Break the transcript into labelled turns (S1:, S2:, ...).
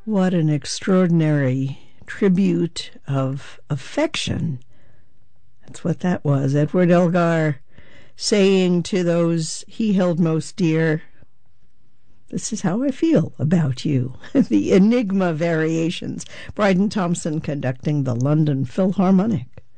S1: What an extraordinary tribute of affection. That's what that was. Edward Elgar saying to those he held most dear, "This is how I feel about you." The Enigma Variations. Bryden Thompson conducting the London Philharmonic.